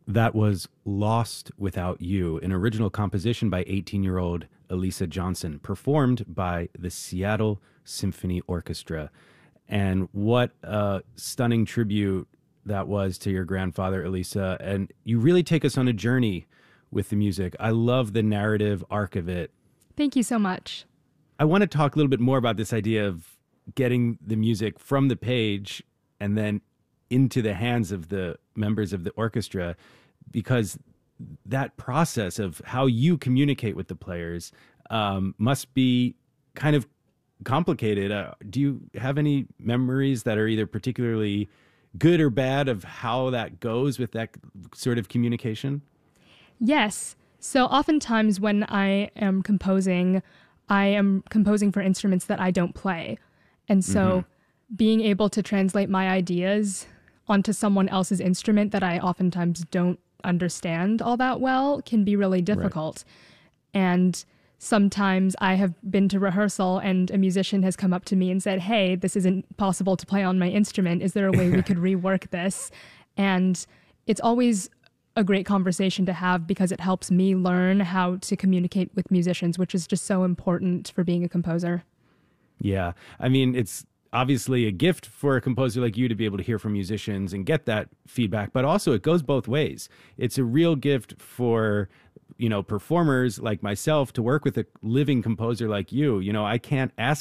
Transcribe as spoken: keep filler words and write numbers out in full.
That was Lost Without You, an original composition by eighteen-year-old Elisa Johnson, performed by the Seattle Symphony Orchestra. And what a stunning tribute that was to your grandfather, Elisa. And you really take us on a journey with the music. I love the narrative arc of it. Thank you so much. I want to talk a little bit more about this idea of getting the music from the page and then into the hands of the members of the orchestra, because that process of how you communicate with the players um, must be kind of complicated. Uh, do you have any memories that are either particularly good or bad of how that goes with that sort of communication? Yes. So oftentimes when I am composing, I am composing for instruments that I don't play. And so mm-hmm. being able to translate my ideas onto someone else's instrument that I oftentimes don't understand all that well can be really difficult. Right. And sometimes I have been to rehearsal and a musician has come up to me and said, hey, this isn't possible to play on my instrument. Is there a way we could rework this? And it's always a great conversation to have because it helps me learn how to communicate with musicians, which is just so important for being a composer. Yeah. I mean, it's obviously a gift for a composer like you to be able to hear from musicians and get that feedback, but also it goes both ways. It's a real gift for, you know, performers like myself to work with a living composer like you. You know, I can't ask